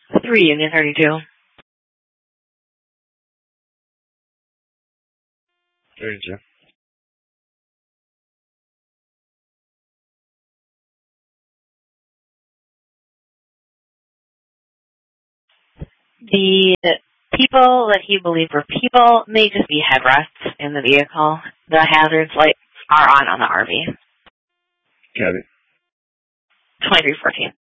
3 Union 32. 32. The people that he believed were people may just be headrests in the vehicle. The hazards lights are on the RV. Copy. 2314.